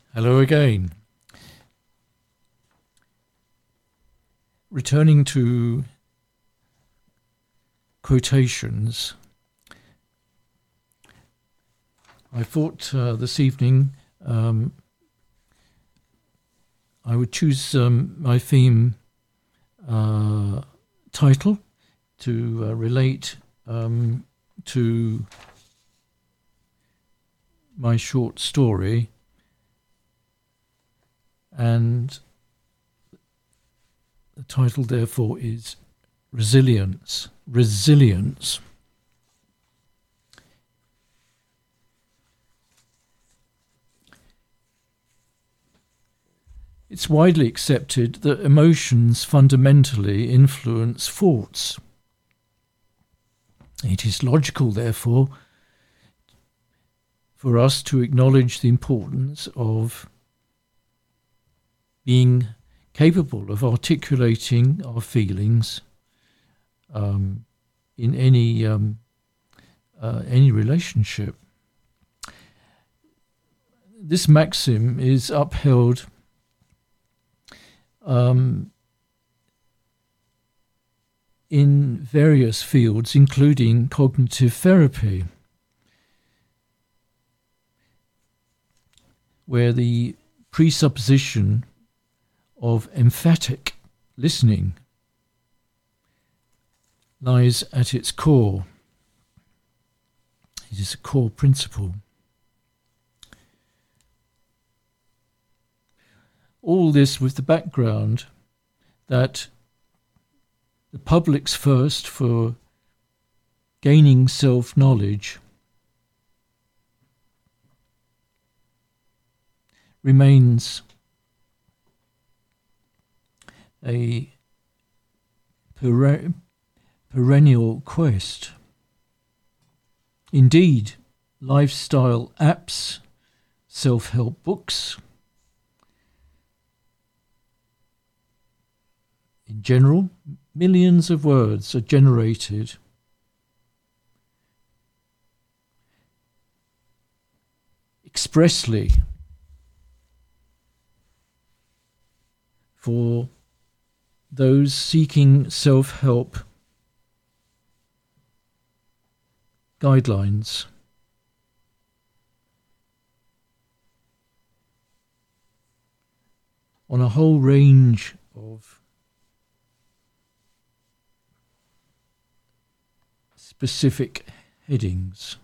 Hello again. Returning to quotations, I thought this evening I would choose my theme title to relate to my short story, and the title therefore is Resilience. Resilience. It's widely accepted that emotions fundamentally influence thoughts. It is logical, therefore, for us to acknowledge the importance of being capable of articulating our feelings in any relationship. This maxim is upheld in various fields, including cognitive therapy, where the presupposition of emphatic listening lies at its core. It is a core principle. All this with the background that the public's thirst for gaining self-knowledge remains a perennial quest. Indeed, lifestyle apps, self-help books, in general, millions of words are generated expressly for those seeking self-help guidelines. On a whole range of specific headings,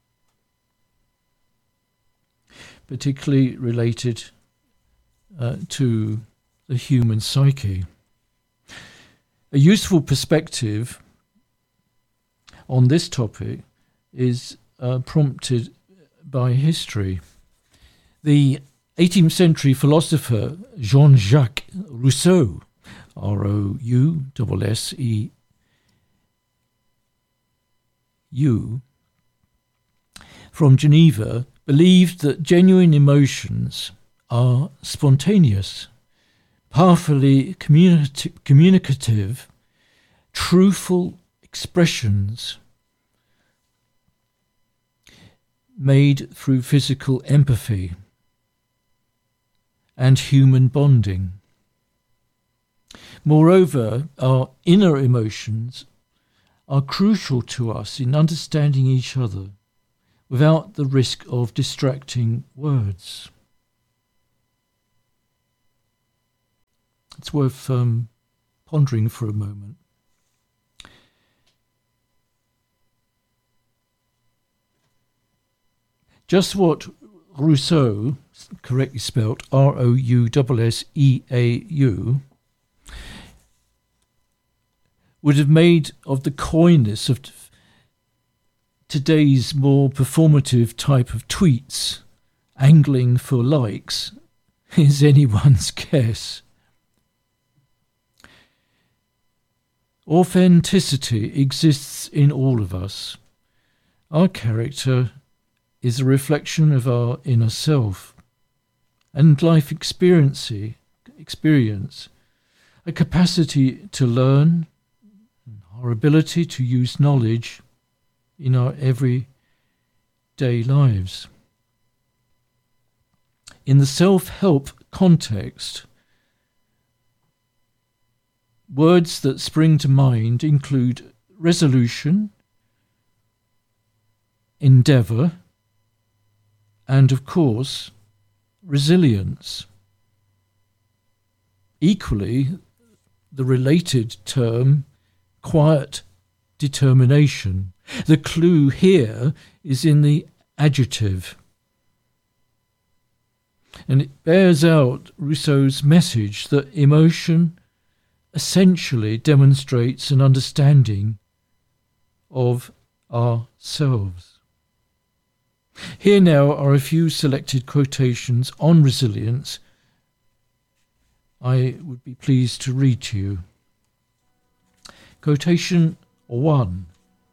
particularly related to the human psyche. A useful perspective on this topic is prompted by history. The 18th century philosopher Jean-Jacques Rousseau, R-O-U-S-S-E-U, from Geneva, believed that genuine emotions are spontaneous, powerfully communicative, truthful expressions made through physical empathy and human bonding. Moreover, our inner emotions are crucial to us in understanding each other without the risk of distracting words. It's worth pondering for a moment. Just what Rousseau, correctly spelt R-O-U-S-S-E-A-U, would have made of the coyness of today's more performative type of tweets, angling for likes, is anyone's guess. Authenticity exists in all of us. Our character is a reflection of our inner self and life experience, a capacity to learn, our ability to use knowledge in our everyday lives. In the self-help context, words that spring to mind include resolution, endeavour, and of course, resilience. Equally, the related term, quiet determination. The clue here is in the adjective. And it bears out Rousseau's message that emotion essentially demonstrates an understanding of ourselves. Here now are a few selected quotations on resilience I would be pleased to read to you. Quotation 1.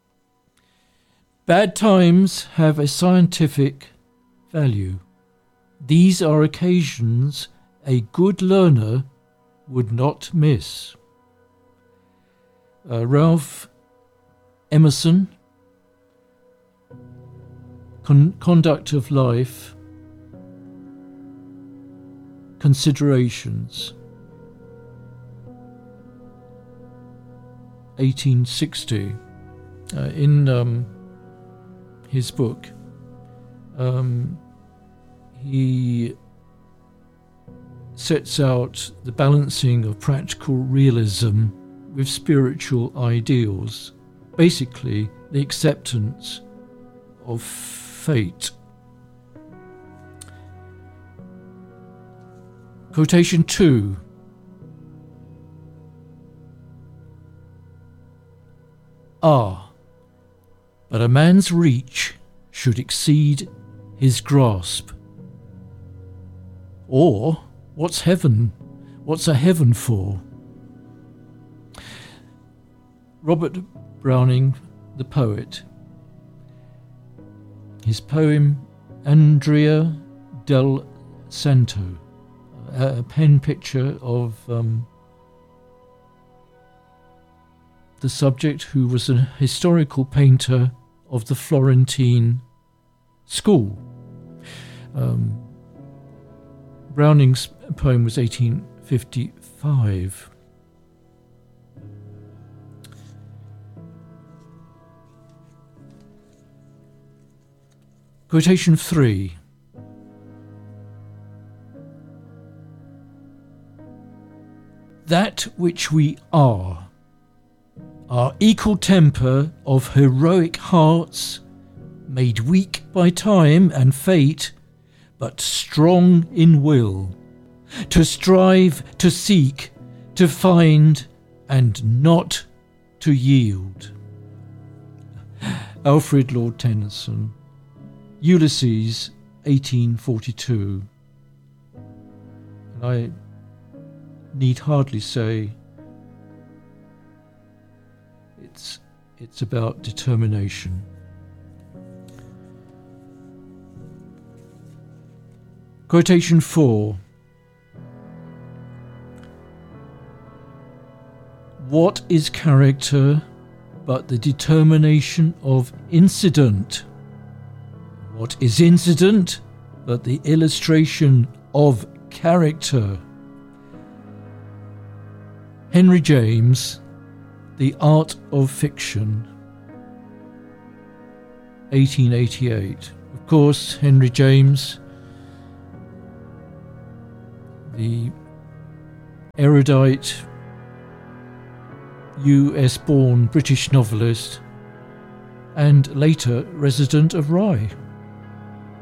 Bad times have a scientific value. These are occasions a good learner would not miss. Ralph Emerson, Conduct of Life, Considerations, 1860. In his book, he sets out the balancing of practical realism with spiritual ideals, basically the acceptance of fate. Quotation 2. But a man's reach should exceed his grasp. Or, what's heaven? What's a heaven for? Robert Browning, the poet. His poem, Andrea del Santo, a pen picture of the subject, who was a historical painter of the Florentine school. Browning's poem was 1855. Quotation 3. That which we are, our equal temper of heroic hearts, made weak by time and fate, but strong in will, to strive, to seek, to find, and not to yield. Alfred Lord Tennyson, Ulysses, 1842. And I need hardly say it's about determination. Quotation 4. What is character but the determination of incident? What is incident but the illustration of character? Henry James, The Art of Fiction, 1888. Of course, Henry James, the erudite US-born British novelist and later resident of Rye.